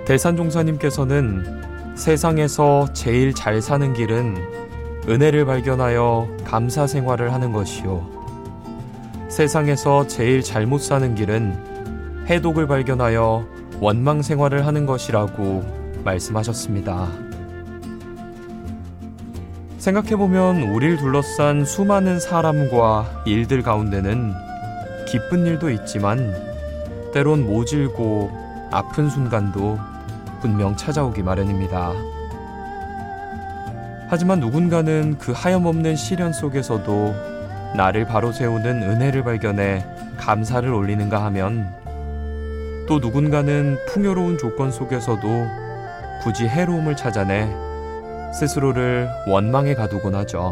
대산종사님께서는 세상에서 제일 잘 사는 길은 은혜를 발견하여 감사 생활을 하는 것이요, 세상에서 제일 잘못 사는 길은 해독을 발견하여 원망 생활을 하는 것이라고 말씀하셨습니다. 생각해보면 우리를 둘러싼 수많은 사람과 일들 가운데는 기쁜 일도 있지만 때론 모질고 아픈 순간도 분명 찾아오기 마련입니다. 하지만 누군가는 그 하염없는 시련 속에서도 나를 바로 세우는 은혜를 발견해 감사를 올리는가 하면, 또 누군가는 풍요로운 조건 속에서도 굳이 해로움을 찾아내 스스로를 원망에 가두곤 하죠.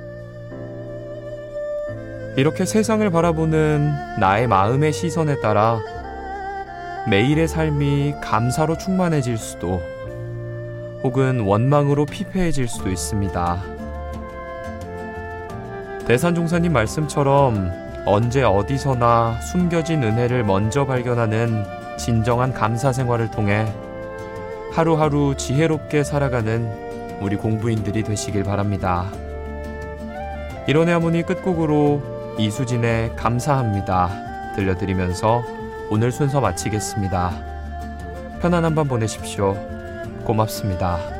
이렇게 세상을 바라보는 나의 마음의 시선에 따라 매일의 삶이 감사로 충만해질 수도, 혹은 원망으로 피폐해질 수도 있습니다. 대산종사님 말씀처럼 언제 어디서나 숨겨진 은혜를 먼저 발견하는 진정한 감사 생활을 통해 하루하루 지혜롭게 살아가는 우리 공부인들이 되시길 바랍니다. 이론의 하모니 끝곡으로 이수진의 감사합니다 들려드리면서 오늘 순서 마치겠습니다. 편안한 밤 보내십시오. 고맙습니다.